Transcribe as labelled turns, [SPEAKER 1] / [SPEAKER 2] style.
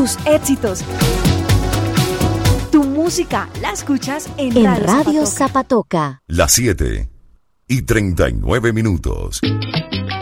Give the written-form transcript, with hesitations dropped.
[SPEAKER 1] tus éxitos. Tu música la escuchas en
[SPEAKER 2] Radio Zapatoca.
[SPEAKER 3] Las 7:39.